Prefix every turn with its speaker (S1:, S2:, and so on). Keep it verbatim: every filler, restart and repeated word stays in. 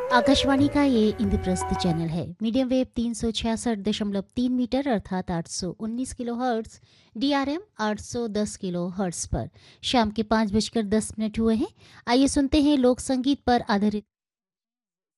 S1: आकाशवाणी का ये इंद्रप्रस्थ चैनल है। मीडियम वेव तीन सौ छियासठ दशमलव तीन मीटर अर्थात आठ सौ उन्नीस kilo hertz, D R M आठ सौ दस किलो हर्ट्स पर शाम के पाँच बजकर दस मिनट हुए हैं। आइए सुनते हैं लोक संगीत पर आधारित